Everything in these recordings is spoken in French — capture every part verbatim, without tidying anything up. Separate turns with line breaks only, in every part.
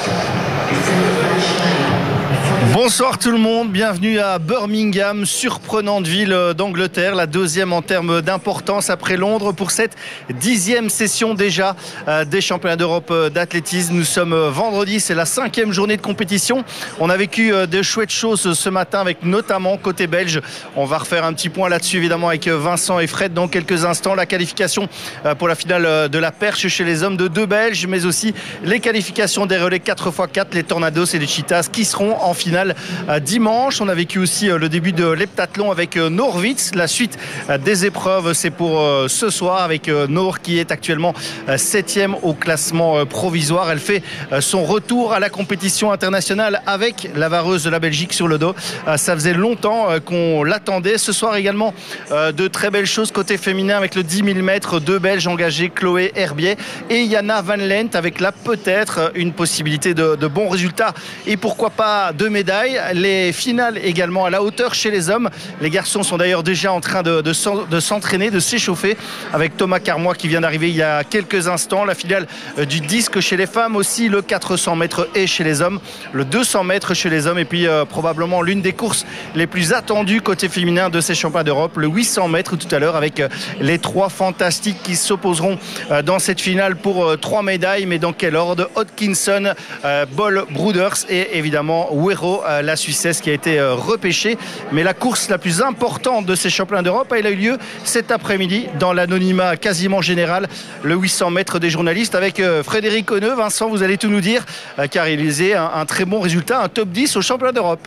Bonsoir tout le monde, bienvenue à Birmingham, surprenante ville d'Angleterre, la deuxième en termes d'importance après Londres pour cette dixième session déjà des championnats d'Europe d'athlétisme. Nous sommes vendredi, c'est la cinquième journée de compétition. On a vécu de chouettes choses ce matin avec notamment côté belge. On va refaire un petit point là-dessus évidemment avec Vincent et Fred dans quelques instants. La qualification pour la finale de la perche chez les hommes de deux Belges, mais aussi les qualifications des relais quatre par quatre, les Tornados et les Cheetahs qui seront en finale dimanche. On a vécu aussi le début de l'heptathlon avec Norwitz. La suite des épreuves, c'est pour ce soir avec Nor qui est actuellement septième au classement provisoire. Elle fait son retour à la compétition internationale avec la vareuse de la Belgique sur le dos. Ça faisait longtemps qu'on l'attendait. Ce soir également de très belles choses côté féminin avec le dix mille mètres, deux Belges engagés, Chloé Herbier et Jana Van Lent, avec là peut-être une possibilité de, de bons résultats et pourquoi pas de médailles. Les finales également à la hauteur chez les hommes. Les garçons sont d'ailleurs déjà en train de, de, de s'entraîner, de s'échauffer avec Thomas Carmois qui vient d'arriver il y a quelques instants. La finale du disque chez les femmes aussi, le quatre cents mètres et chez les hommes, le deux cents mètres chez les hommes et puis euh, probablement l'une des courses les plus attendues côté féminin de ces championnats d'Europe, le huit cents mètres tout à l'heure avec euh, les trois fantastiques qui s'opposeront euh, dans cette finale pour euh, trois médailles. Mais dans quel ordre? Hodkinson, euh, Boll Broeders et évidemment Wero, la Suissesse qui a été repêchée. Mais la course la plus importante de ces championnats d'Europe, elle a eu lieu cet après-midi dans l'anonymat quasiment général, le huit cents mètres des journalistes avec Frédéric Honneux. Vincent, vous allez tout nous dire, car il faisait un, un très bon résultat, un top dix au championnat d'Europe.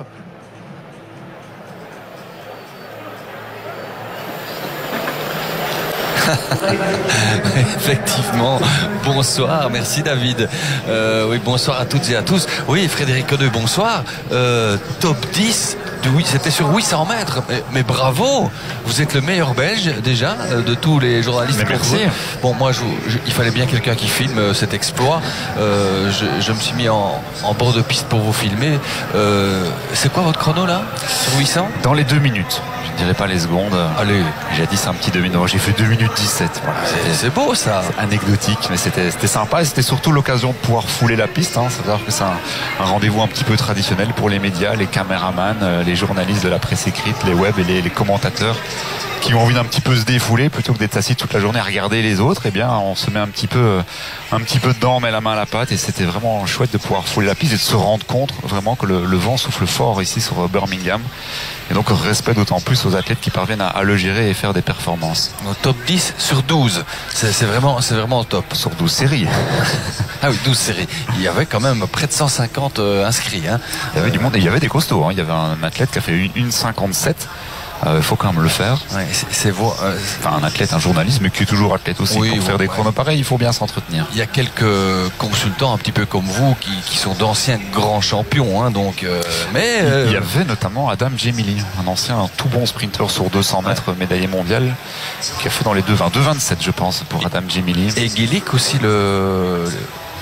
Effectivement, bonsoir, merci David. Euh, oui, bonsoir à toutes et à tous. Oui, Frédéric Honneux, bonsoir. Euh, top dix, de, oui, c'était sur huit cents mètres. Mais, mais bravo, vous êtes le meilleur Belge déjà de tous les journalistes.
Mais merci.
Bon, moi, je, je, il fallait bien quelqu'un qui filme cet exploit. Euh, je, je me suis mis en, en bord de piste pour vous filmer. Euh, c'est quoi votre chrono là sur huit cents?
Dans les deux minutes. Je ne dirais pas les secondes.
Allez,
j'ai dit c'est un petit deux minutes. J'ai fait deux minutes dix-sept. Voilà.
C'est beau ça.
C'est anecdotique, mais c'était sympa et c'était surtout l'occasion de pouvoir fouler la piste. Hein. C'est-à-dire que c'est un, un rendez-vous un petit peu traditionnel pour les médias, les caméramans, les journalistes de la presse écrite, les web et les, les commentateurs qui ont envie d'un petit peu se défouler plutôt que d'être assis toute la journée à regarder les autres. Eh bien, on se met un petit peu, un petit peu dedans, on met la main à la pâte et c'était vraiment chouette de pouvoir fouler la piste et de se rendre compte vraiment que le, le vent souffle fort ici sur Birmingham. Et donc respect d'autant plus aux athlètes qui parviennent à, à le gérer et faire des performances.
Au top dix sur douze, c'est vraiment, c'est vraiment top.
Sur douze séries.
Ah oui, douze séries. Il y avait quand même près de cent cinquante euh, inscrits. Hein.
Il y avait du monde et il y avait des costauds. Hein. Il y avait un athlète qui a fait une, une cinquante-sept. Il euh, faut quand même le faire.
Ouais, c'est euh,
enfin un athlète, un journaliste, mais qui est toujours athlète aussi. Oui, pour faire ouais, des chronos pareils, il faut bien s'entretenir.
Il y a quelques consultants un petit peu comme vous qui, qui sont d'anciens grands champions, hein, donc. Euh, mais euh...
il y avait notamment Adam Gemili, un ancien, un tout bon sprinter sur deux cents mètres, ouais. médaillé mondial, qui a fait dans les deux vingt, deux vingt-sept, je pense, pour Adam Gemili.
Et Gillick aussi le. le...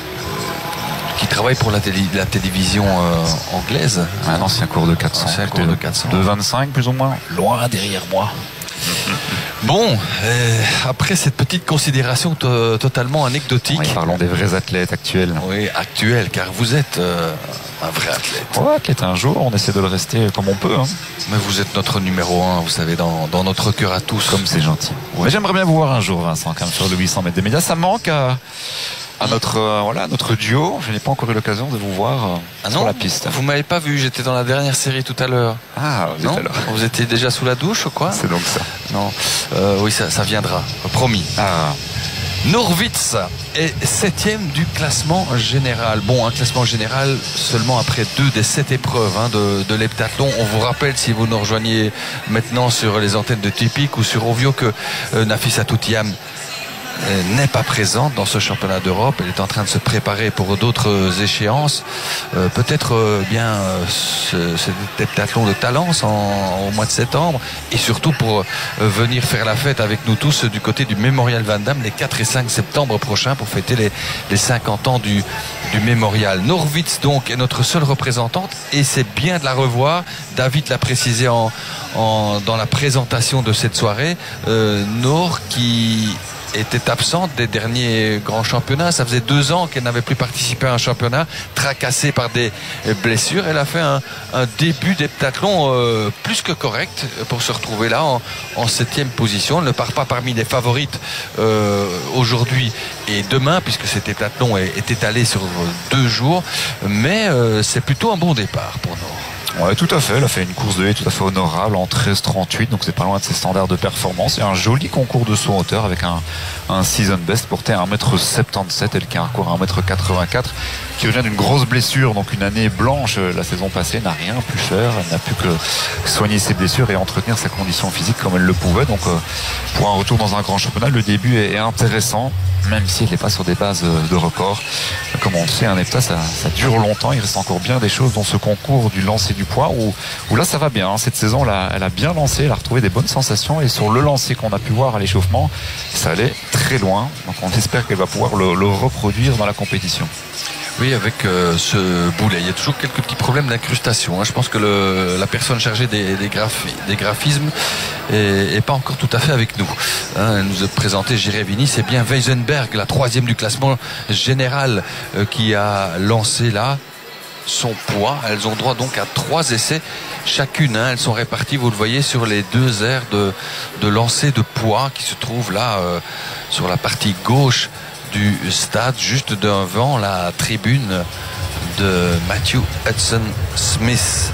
qui travaille pour la, télé, la télévision euh, anglaise.
Un ancien cours de quatre cents.
Ancien cours de quatre cents.
De vingt-cinq plus ou moins.
Loin derrière moi. Bon, euh, après cette petite considération to totalement anecdotique.
Oui, parlons des vrais athlètes actuels.
Oui, actuels, car vous êtes euh, un vrai athlète.
Ouais, athlète un jour, on essaie de le rester comme on peut. Hein.
Mais vous êtes notre numéro un, vous savez, dans, dans notre cœur à tous.
Comme c'est gentil. Ouais. Mais j'aimerais bien vous voir un jour, Vincent, quand même, sur le huit cents mètres des médias. Ça manque à... à notre, euh, voilà, notre duo. Je n'ai pas encore eu l'occasion de vous voir euh, ah sur
non,
la piste.
Vous m'avez pas vu, j'étais dans la dernière série tout à l'heure.
Ah, vous
non,
êtes alors.
Vous étiez déjà sous la douche ou quoi?
C'est donc ça.
Non, euh, oui, ça, ça viendra, promis.
Ah.
Norwitz est septième du classement général. Bon, un classement général seulement après deux des sept épreuves hein, de, de l'heptathlon. On vous rappelle, si vous nous rejoignez maintenant sur les antennes de Typique ou sur Ovio, que euh, Nafisa Toutiam n'est pas présente dans ce championnat d'Europe. Elle est en train de se préparer pour d'autres échéances. Euh, Peut-être euh, bien euh, ce, cet heptathlon de Talence en, au mois de septembre et surtout pour euh, venir faire la fête avec nous tous du côté du Mémorial Van Damme les quatre et cinq septembre prochains pour fêter les, les cinquante ans du, du Mémorial. Norwitz donc est notre seule représentante et c'est bien de la revoir. David l'a précisé en, en, dans la présentation de cette soirée. Euh, Nor qui était absente des derniers grands championnats. Ça faisait deux ans qu'elle n'avait plus participé à un championnat, tracassée par des blessures. Elle a fait un, un début d'heptathlon euh, plus que correct pour se retrouver là en, en septième position. Elle ne part pas parmi les favorites euh, aujourd'hui et demain, puisque cet heptathlon est, est étalé sur deux jours, mais euh, c'est plutôt un bon départ pour nous.
Ouais, tout à fait. Elle a fait une course de haie tout à fait honorable en treize trente-huit, donc c'est pas loin de ses standards de performance. Et un joli concours de saut en hauteur avec un, un season best porté à un mètre soixante-dix-sept, elle qui a un cours à un mètre quatre-vingt-quatre, qui revient d'une grosse blessure, donc une année blanche la saison passée, n'a rien pu faire, elle n'a pu que soigner ses blessures et entretenir sa condition physique comme elle le pouvait. Donc euh, pour un retour dans un grand championnat, le début est, est intéressant, même si elle n'est pas sur des bases de record. Comme on le sait, un heptat, ça, ça dure longtemps. Il reste encore bien des choses dans ce concours du lancer du poids où, où là ça va bien. Cette saison, là, elle a bien lancé, elle a retrouvé des bonnes sensations, et sur le lancer qu'on a pu voir à l'échauffement, ça allait très loin. Donc on espère qu'elle va pouvoir le, le reproduire dans la compétition.
Oui, avec euh, ce boulet, il y a toujours quelques petits problèmes d'incrustation. Hein. Je pense que le, la personne chargée des, des, graphi, des graphismes est, est pas encore tout à fait avec nous. Hein, elle nous a présenté Jérévini, c'est bien Weisenberg, la troisième du classement général, euh, qui a lancé là son poids. Elles ont droit donc à trois essais chacune. Hein. Elles sont réparties, vous le voyez, sur les deux aires de, de lancer de poids qui se trouvent là euh, sur la partie gauche du stade, juste devant la tribune de Matthew Hudson Smith.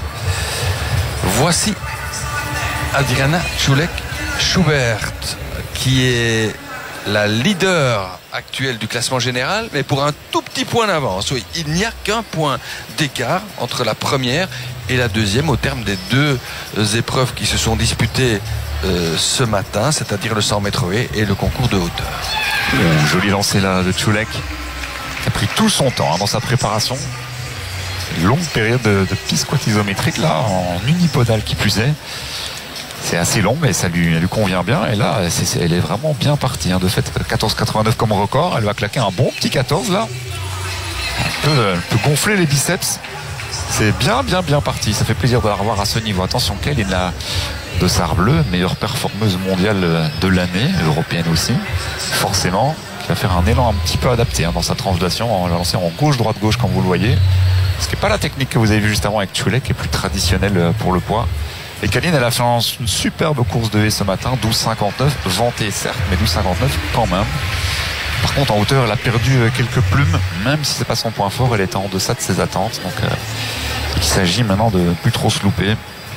Voici Adriana Čulek-Schubert, qui est la leader actuelle du classement général, mais pour un tout petit point d'avance. Oui, il n'y a qu'un point d'écart entre la première et la deuxième au terme des deux épreuves qui se sont disputées euh, ce matin, c'est-à-dire le cent mètres haies et le concours de hauteur.
Mmh, joli lancé là de Čulek, qui a pris tout son temps hein, dans sa préparation. Une longue période de, de piste squat isométrique là, en unipodal qui plus est. C'est assez long, mais ça lui, lui convient bien. Et là, c'est, c'est, elle est vraiment bien partie. Hein. De fait, quatorze quatre-vingt-neuf comme record. Elle va claquer un bon petit quatorze là. Elle peut, elle peut gonfler les biceps. C'est bien, bien, bien parti. Ça fait plaisir de la revoir à ce niveau. Attention qu'elle est la de Sarre-Bleu, meilleure performeuse mondiale de l'année, européenne aussi. Forcément, qui va faire un élan un petit peu adapté hein, dans sa translation. On va lancer en gauche, droite, gauche, comme vous le voyez. Ce qui n'est pas la technique que vous avez vue juste avant avec Čulek, qui est plus traditionnelle pour le poids. Et Kaline, elle a fait une superbe course de haie ce matin, douze cinquante-neuf, vantée certes, mais douze cinquante-neuf quand même. Par contre, en hauteur, elle a perdu quelques plumes, même si c'est pas son point fort, elle était en deçà de ses attentes. Donc, euh, il s'agit maintenant de ne plus trop se louper.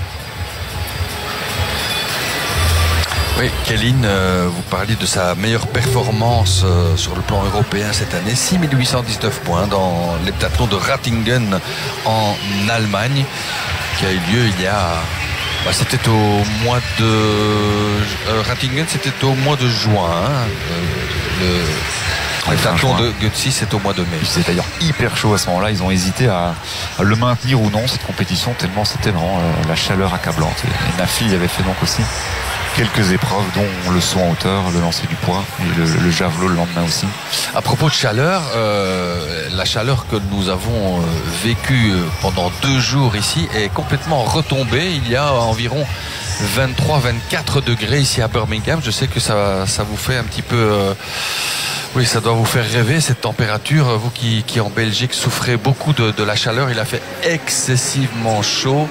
Oui, Kaline, euh, vous parliez de sa meilleure performance euh, sur le plan européen cette année, six mille huit cent dix-neuf points dans l'heptathlon de Ratingen en Allemagne, qui a eu lieu il y a... Bah, c'était au mois de euh, Ratingen, c'était au mois de juin. Hein. Euh, le heptathlon de Götzis, c'est au mois de mai.
C'est d'ailleurs hyper chaud à ce moment-là. Ils ont hésité à, à le maintenir ou non cette compétition, tellement c'était vraiment euh, la chaleur accablante. Et, et Nafi avait fait donc aussi quelques épreuves, dont le saut en hauteur, le lancer du poids et le, le javelot le lendemain aussi.
À propos de chaleur, euh, la chaleur que nous avons euh, vécue pendant deux jours ici est complètement retombée. Il y a environ vingt-trois vingt-quatre degrés ici à Birmingham. Je sais que ça, ça vous fait un petit peu... Euh, oui, ça doit vous faire rêver cette température. Vous qui, qui en Belgique souffrez beaucoup de, de la chaleur, il a fait excessivement chaud.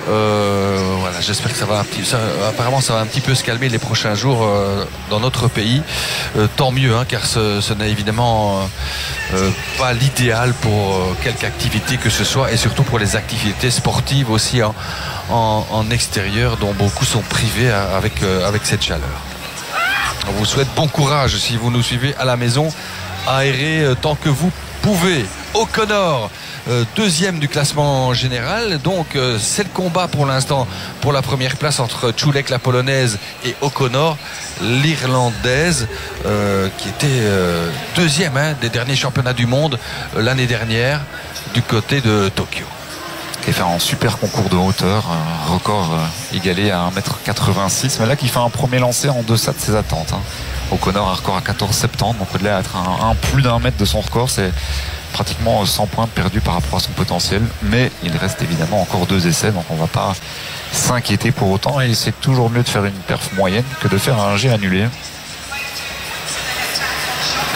Euh, voilà, j'espère que ça va un petit, ça, apparemment ça va un petit peu se calmer les prochains jours euh, dans notre pays. Euh, tant mieux, hein, car ce, ce n'est évidemment euh, pas l'idéal pour euh, quelque activité que ce soit, et surtout pour les activités sportives aussi en, en, en extérieur, dont beaucoup sont privés avec, euh, avec cette chaleur. On vous souhaite bon courage si vous nous suivez à la maison. Aérez tant que vous pouvez. O'Connor, euh, deuxième du classement général. Donc euh, c'est le combat pour l'instant pour la première place entre Čulek, la polonaise, et O'Connor, l'irlandaise, euh, qui était euh, deuxième hein, des derniers championnats du monde euh, l'année dernière du côté de Tokyo.
Qui a fait un super concours de hauteur, un record euh, égalé à un mètre quatre-vingt-six, mais là qui fait un premier lancer en deçà de ses attentes. Hein. O'Connor a un record à quatorze soixante-dix, donc au-delà d'être un, un plus d'un mètre de son record, c'est pratiquement cent points perdus par rapport à son potentiel, mais il reste évidemment encore deux essais, donc on ne va pas s'inquiéter pour autant, et c'est toujours mieux de faire une perf moyenne que de faire un jet annulé.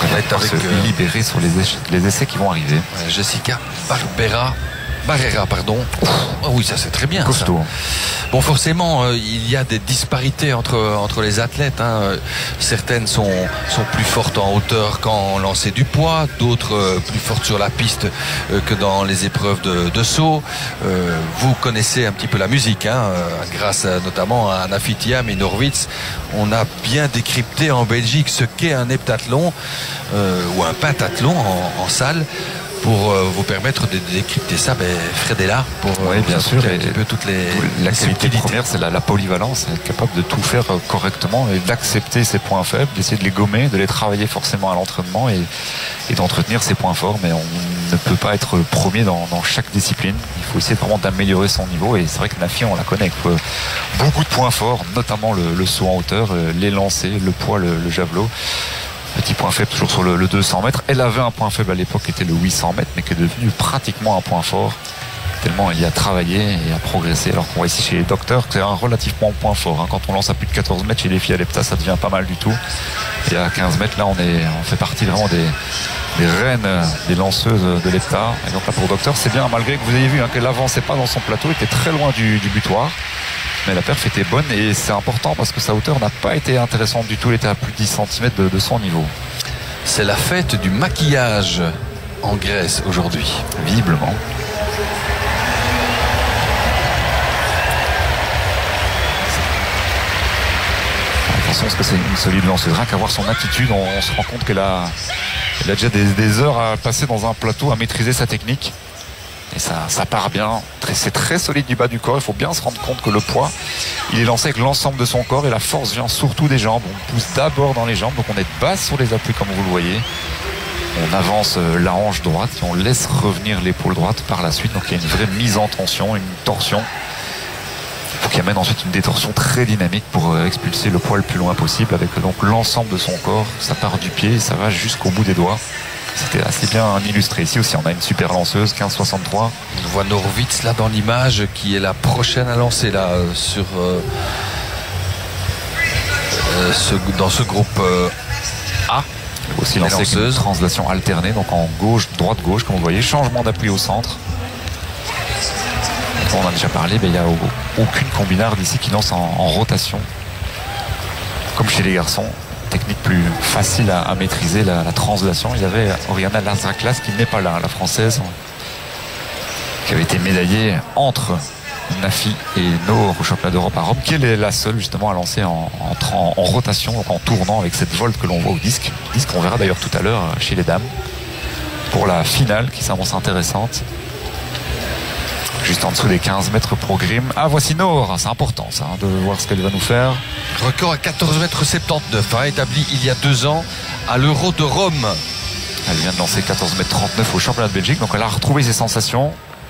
va être avec, se euh... libérer sur les, éche- les essais qui vont arriver.
Ouais, Jessica Barbera. Barrera, pardon. Oh oui, ça c'est très bien.
Costaud.
Ça. Bon, forcément, euh, il y a des disparités entre, entre les athlètes. Hein. Certaines sont, sont plus fortes en hauteur qu'en lancer du poids, d'autres euh, plus fortes sur la piste euh, que dans les épreuves de, de saut. Euh, vous connaissez un petit peu la musique, hein, euh, grâce à, notamment à Nafi Thiam et Norwitz. On a bien décrypté en Belgique ce qu'est un heptathlon euh, ou un pentathlon en, en salle. Pour euh, vous permettre de décrypter ça, ben, Fred est là pour
oui, bien sûr,
un petit peu toutes les.
La qualité première, c'est la, la polyvalence, être capable de tout faire correctement et d'accepter ses points faibles, d'essayer de les gommer, de les travailler forcément à l'entraînement et, et d'entretenir ses points forts. Mais on ne peut pas être premier dans, dans chaque discipline. Il faut essayer vraiment d'améliorer son niveau. Et c'est vrai que Nafi, on la connaît, avec beaucoup de points forts, notamment le, le saut en hauteur, les lancers, le poids, le, le javelot. Petit point faible toujours sur le, le deux cents mètres. Elle avait un point faible à l'époque qui était le huit cents mètres, mais qui est devenu pratiquement un point fort. Tellement il y a travaillé et a progressé. Alors qu'on voit ici chez les docteurs que c'est un relativement point fort. Hein. Quand on lance à plus de quatorze mètres chez les filles à l'hepta, ça devient pas mal du tout. Et à quinze mètres, là, on, est, on fait partie vraiment des, des reines, des lanceuses de l'hepta. Et donc là, pour docteur, c'est bien, malgré que vous ayez vu hein, qu'elle n'avançait pas dans son plateau, elle était très loin du, du butoir. Mais la perf était bonne et c'est important parce que sa hauteur n'a pas été intéressante du tout. Elle était à plus de dix centimètres de, de son niveau.
C'est la fête du maquillage en Grèce aujourd'hui.
Visiblement. Attention parce que c'est une solide lanceuse. Rien qu'à voir son attitude, on, on se rend compte qu'elle a, elle a déjà des, des heures à passer dans un plateau, à maîtriser sa technique. Et ça, ça part bien, c'est très solide du bas du corps. Il faut bien se rendre compte que le poids, il est lancé avec l'ensemble de son corps et la force vient surtout des jambes. On pousse d'abord dans les jambes, donc on est bas sur les appuis comme vous le voyez. On avance la hanche droite et on laisse revenir l'épaule droite par la suite. Donc il y a une vraie mise en tension, une torsion. Il faut qu'il amène ensuite une détorsion très dynamique pour expulser le poids le plus loin possible avec donc l'ensemble de son corps. Ça part du pied et ça va jusqu'au bout des doigts. C'était assez bien illustré. Ici aussi, on a une super lanceuse, quinze soixante-trois.
On voit Norwitz là dans l'image qui est la prochaine à lancer là sur euh, euh, ce, dans ce groupe euh, A.
Aussi lancé avec une translation alternée, donc en gauche, droite, gauche, comme vous voyez. Changement d'appui au centre. On en a déjà parlé, mais il n'y a aucune combinarde ici qui lance en, en rotation, comme chez les garçons. Technique plus facile à, à maîtriser, la, la translation. Il y avait Oriana Lazraklas qui n'est pas là, la française, qui avait été médaillée entre Nafi et Noor au championnat d'Europe à Rome, qui est la seule justement à lancer en, en, en, en rotation, donc en tournant avec cette volte que l'on voit au disque. Disque qu'on verra d'ailleurs tout à l'heure chez les dames pour la finale qui s'annonce intéressante. Juste en dessous des quinze mètres pour Grimm. Ah, voici Noor, c'est important ça, hein, de voir ce qu'elle va nous faire.
Record à quatorze mètres soixante-dix-neuf, hein, établi il y a deux ans à l'Euro de Rome.
Elle vient de lancer quatorze mètres trente-neuf au championnat de Belgique, donc elle a retrouvé ses sensations.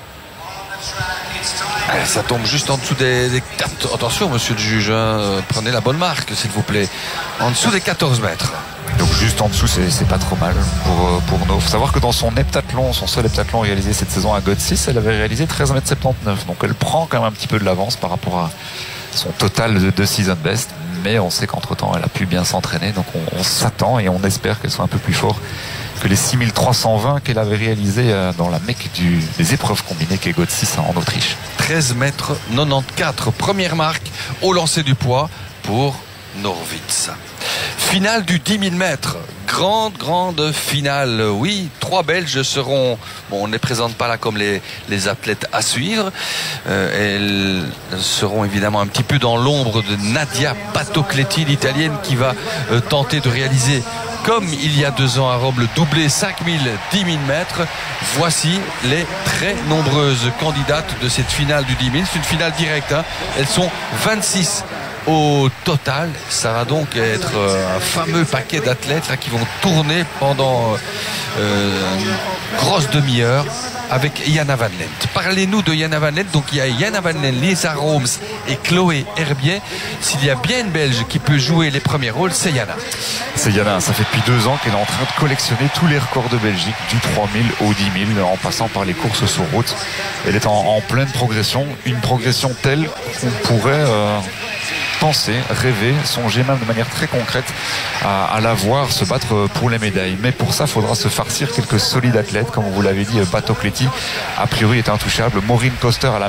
Ça tombe juste en dessous des, des... Attention monsieur le juge, hein, prenez la bonne marque s'il vous plaît. En dessous des quatorze mètres.
Donc juste en dessous, c'est, c'est pas trop mal pour, pour Noor. Il faut savoir que dans son heptathlon, son seul heptathlon réalisé cette saison à Godsis, elle avait réalisé treize mètres soixante-dix-neuf. Donc elle prend quand même un petit peu de l'avance par rapport à son total de, de season best. Mais on sait qu'entre-temps, elle a pu bien s'entraîner. Donc on, on s'attend et on espère qu'elle soit un peu plus forte que les six mille trois cent vingt qu'elle avait réalisé dans la mecque du, des épreuves combinées qu'est Godsis en Autriche.
treize mètres quatre-vingt-quatorze, première marque au lancer du poids pour Norwitz. Finale du dix mille mètres, grande, grande finale. Oui, trois Belges seront, bon, on ne les présente pas là comme les, les athlètes à suivre. Euh, elles seront évidemment un petit peu dans l'ombre de Nadia Patocletti, l'italienne, qui va euh, tenter de réaliser, comme il y a deux ans à Rome, le doublé cinq mille, dix mille mètres. Voici les très nombreuses candidates de cette finale du dix mille. C'est une finale directe, hein. Elles sont vingt-six au total. Ça va donc être un fameux paquet d'athlètes là, qui vont tourner pendant euh, une grosse demi-heure avec Jana Van Lent. Parlez-nous de Jana Van Lent. Donc il y a Jana Van Lent, Lisa Roms et Chloé Herbier. S'il y a bien une Belge qui peut jouer les premiers rôles, c'est Jana.
C'est Jana, ça fait depuis deux ans qu'elle est en train de collectionner tous les records de Belgique, du trois mille au dix mille, en passant par les courses sur route. Elle est en, en pleine progression, une progression telle qu'on pourrait... Euh penser, rêver, songer même de manière très concrète à, à la voir se battre pour les médailles. Mais pour ça, il faudra se farcir quelques solides athlètes, comme vous l'avez dit. Battocletti a priori est intouchable. Maureen Coster à la